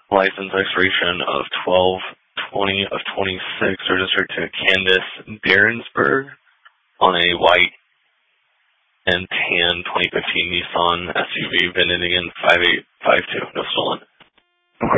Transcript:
license expiration of 12/20 of 26, registered to Candace Behrensberg on a white and tan 2015 Nissan SUV, VIN ending in 5852. No stolen.